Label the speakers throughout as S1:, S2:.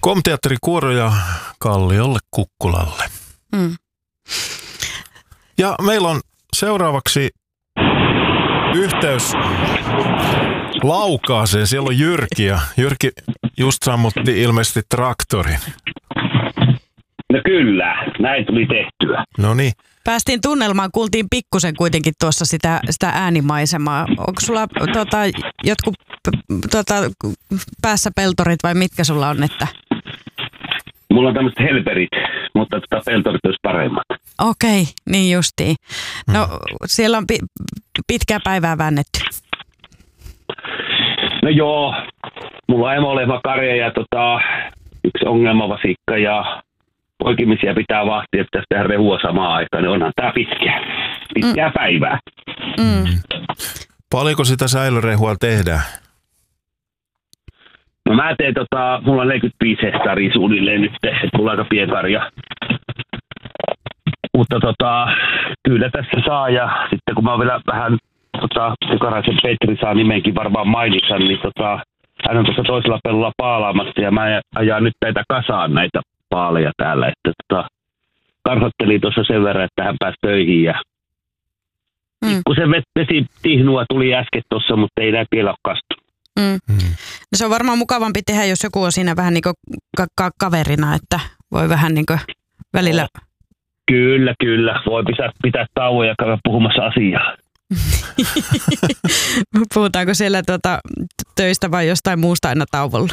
S1: Komteatteri Kuoroja Kalliolle Kukkulalle.
S2: Mm.
S1: Ja meillä on seuraavaksi yhteys Laukaaseen. Siellä on Jyrki ja Jyrki just sammutti ilmeisesti traktorin.
S3: No kyllä, näin tuli tehtyä.
S1: No niin.
S2: Päästiin tunnelmaan, kuultiin pikkusen kuitenkin tuossa sitä äänimaisemaa. Onko sulla jotkut päässä peltorit vai mitkä sulla on? Että...
S3: Mulla on tämmöiset helperit, mutta peltorit olisi paremmat.
S2: Okei, niin justiin. No siellä on pitkää päivää väännetty.
S3: No joo, mulla on emolehmä karja ja yksi ongelmavasikka ja poikimisia pitää vahtia, että pitäisi tehdä rehua samaan aikaan, niin onhan tää pitkää päivää.
S2: Mm.
S1: Paljonko sitä säilörehua tehdään?
S3: No mä teen mulla on 45 hehtaaria suunnilleen nyt, että mulla on aika pienkarja. Mutta kyllä tässä saa ja sitten kun mä oon vielä vähän Sekaraisen Petri saa nimenkin varmaan mainita, niin hän on tuossa toisella pellolla paalaamassa ja mä ajan nyt näitä kasaan näitä paaleja täällä, että karhottelin tuossa sen verran, että hän pääsi töihin ja kun se vesitihnua tuli äsken tuossa, mutta ei näin vielä ole kastu.
S2: No se on varmaan mukavampi tehdä, jos joku on siinä vähän niin kuin kaverina, että voi vähän niin kuin välillä...
S3: Kyllä. Voi pitää tauon ja käydä puhumassa asiaa.
S2: Puhutaanko siellä töistä vai jostain muusta aina tauolla?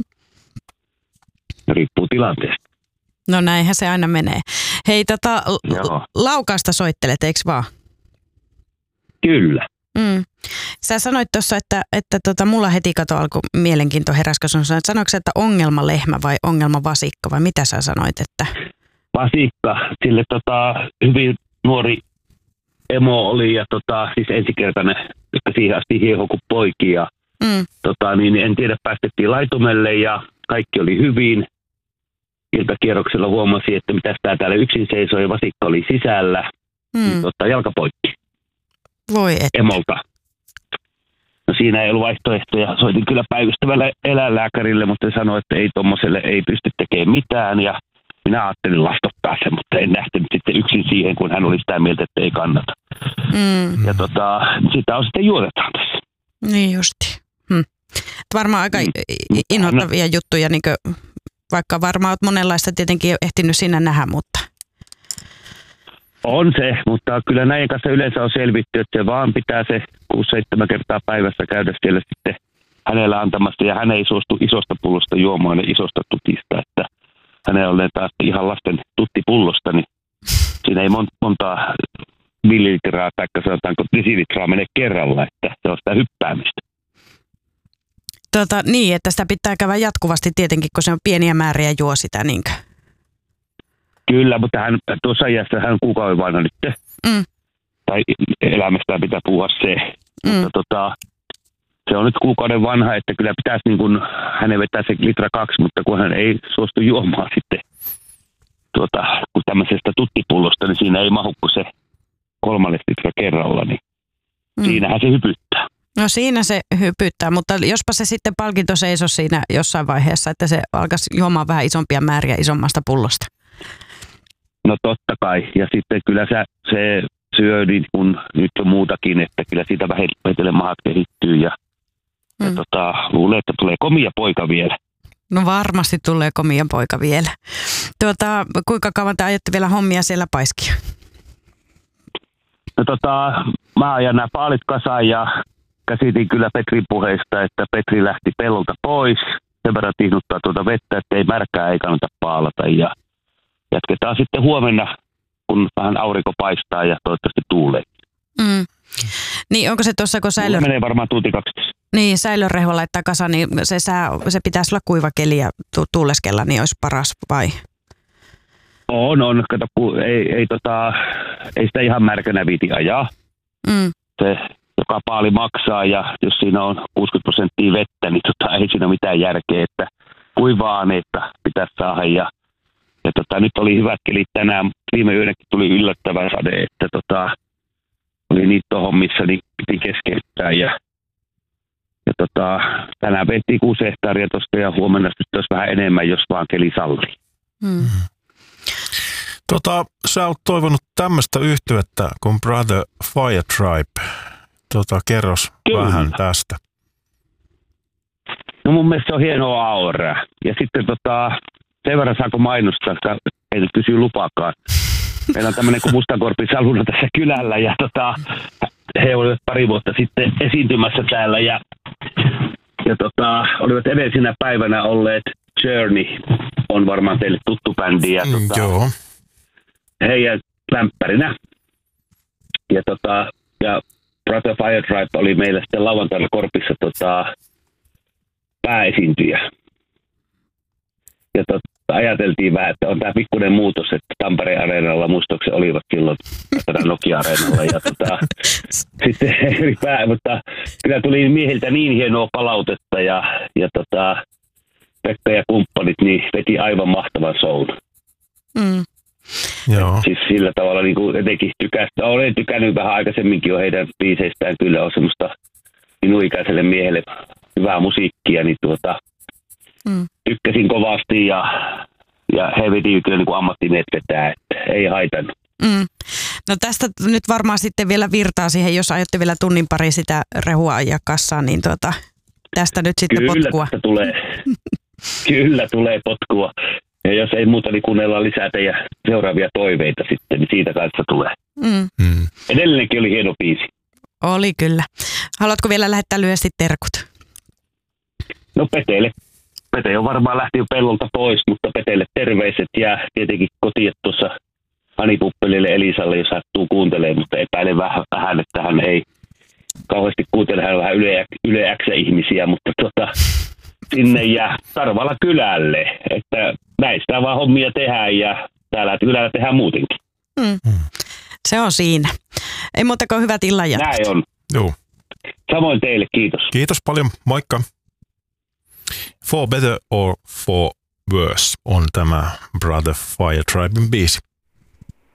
S3: Riippuu tilanteesta.
S2: No näinhän se aina menee. Hei, Laukaasta soittelet, eikö vaan?
S3: Kyllä.
S2: Sä sanoit tuossa, että mulla heti alkoi mielenkiinto heräsi, kun sanoitko sä, että ongelmalehmä vai ongelmavasikka vai mitä sä sanoit? Että...
S3: Vasikka, sille hyvin nuori emo oli ja siis ensikertainen, että siihen asti hieho kuin poiki ja niin en tiedä, päästettiin laitumelle ja kaikki oli hyvin. Iltakierroksella huomasin, että mitäs täällä yksin seisoi ja vasikka oli sisällä, niin jalka poikki.
S2: Voi et.
S3: Emolta. No siinä ei ollut vaihtoehtoja. Soitin kyllä päivystävälle eläinlääkärille, mutta se sanoi, että ei tommoselle ei pysty tekemään mitään ja minä ajattelin lastottaa sen, mutta en lähtenyt sitten yksin siihen, kun hän oli sitä mieltä, että ei kannata. Ja sitä on sitten juotetaan tässä.
S2: Niin justi. Varmaan aika inhottavia juttuja, niin kuin, vaikka varmaan olet monenlaista tietenkin ehtinyt siinä nähdä, mutta...
S3: On se, mutta kyllä näiden kanssa yleensä on selvitty, että se vaan pitää se 6-7 kertaa päivässä käydä siellä sitten hänellä antamassa. Ja hän ei suostu isosta pullosta juomaan ja isosta tutista, että hänellä on taas ihan lasten tuttipullosta, niin siinä ei montaa millilitraa tai sanotaanko desilitraa mene kerralla, että se on sitä hyppäämistä.
S2: Niin, että sitä pitää käydä jatkuvasti tietenkin, kun se on pieniä määriä juo sitä niinkö?
S3: Kyllä, mutta hän tuossa iässä hän kuukauden vanha nyt. Tai elämästään pitää puhua se. Mutta se on nyt kuukauden vanha, että kyllä pitäisi niin kuin, hänen vetää se 1,2 litraa, mutta kun hän ei suostu juomaan sitten kun tämmöisestä tuttipullosta, niin siinä ei mahu kuin se 3 litraa kerralla, niin siinähän se hypyttää.
S2: No siinä se hypyttää, mutta jospa se sitten palkinto seiso siinä jossain vaiheessa, että se alkaisi juomaan vähän isompia määriä isommasta pullosta.
S3: No totta kai, ja sitten kyllä se syö niin kun nyt on muutakin, että kyllä siitä vähitellen mahat kehittyy ja luulen, että tulee komia poika vielä.
S2: No varmasti tulee komia poika vielä. Kuinka kauan te ajatte vielä hommia siellä Paiskia?
S3: No mä ajan nämä paalit kasaan ja käsitin kyllä Petrin puheista, että Petri lähti pellolta pois. Sen verran tihnuttaa vettä, että ei märkää, ei kannata paalata ja jatketaan sitten huomenna, kun vähän aurinko paistaa ja toivottavasti tuulee.
S2: Niin onko se tuossa, kun
S3: menee varmaan tunti 12.
S2: Niin, säilörehua laittaa kasaan, niin se pitäisi olla kuiva keli ja tuuleskella, niin olisi paras vai?
S3: On. Kato, ei sitä ihan märkänä viiti ajaa. Se joka paali maksaa ja jos siinä on 60% vettä, niin ei siinä ole mitään järkeä, että kuivaa aineita pitäisi saada ja nyt oli hyvät kelit tänään. Viime yönäkin tuli yllättävä sade, että oli niittohommissa, niin piti keskeyttää ja Ja tänään vettiin 6 hehtaaria tuosta ja huomenna sitten olisi vähän enemmän, jos vaan keli sallii.
S1: Sä oot toivonut tämmöistä yhtyettä kuin Brother Fire Tribe. Kerros vähän tästä.
S3: No mun mielestä se on hienoa auraa. Ja sitten sen verran saako mainostaa, että ei nyt kysy lupaakaan. Meillä on tämmöinen kuin Mustankorpin saluna tässä kylällä ja he olivat pari vuotta sitten esiintymässä täällä ja olivat edellisenä päivänä olleet Journey, on varmaan teille tuttu bändi ja
S1: Joo.
S3: heidän lämpärinä. Ja Brother Fire Tribe oli meillä sitten lauantaina Korpissa pääesiintyjä. Ja ajateltiin vähän, että on tämä pikkuinen muutos, että Tampereen areenalla muistaakseni olivat silloin Nokia-areenalla. Ja sitten eri mutta kyllä tuli miehiltä niin hienoa palautetta ja Pekka ja kumppanit niin veti aivan mahtavan shown.
S1: Joo.
S3: Siis sillä tavalla niin kuin etenkin olen tykännyt vähän aikaisemminkin jo heidän biiseistään, kyllä on semmoista minun ikäiselle miehelle hyvää musiikkia, niin tykkäsin kovasti ja he veti kyllä niin kuin ammattimiehet vetää, että ei haitannut.
S2: No tästä nyt varmaan sitten vielä virtaa siihen, jos aiotte vielä tunnin pari sitä rehua ajaa kassaan, niin tästä nyt sitten
S3: kyllä
S2: potkua.
S3: Kyllä tulee potkua. Ja jos ei muuta, niin kuunnellaan lisää teidän seuraavia toiveita sitten, niin siitä kanssa tulee. Edellinenkin oli hieno biisi.
S2: Oli kyllä. Haluatko vielä lähettää lyhyesti terkut?
S3: No Petelle. Pete on varmaan lähti jo pellolta pois, mutta Petelle terveiset ja tietenkin kotiin tuossa Hani Puppelille Elisalle, jos sattuu kuuntelemaan, mutta epäilen vähän, että hän ei kauheasti kuuntele, hän on vähän Yle X-ihmisiä, mutta sinne ja Tarvala kylälle, että näistä vaan hommia tehdään ja täällä kylällä tehdään muutenkin.
S2: Se on siinä. Ei muuta kuin hyvät illanjatkot.
S3: Näin on.
S1: Joo.
S3: Samoin teille, kiitos.
S1: Kiitos paljon, moikka. For Better or For Worse on tämä Brother Fire Triben biisi.